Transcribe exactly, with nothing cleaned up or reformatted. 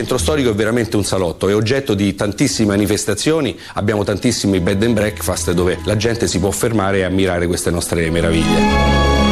centro storico è veramente un salotto, è oggetto di tantissime manifestazioni, abbiamo tantissimi bed and breakfast dove la gente si può fermare e ammirare queste nostre meraviglie.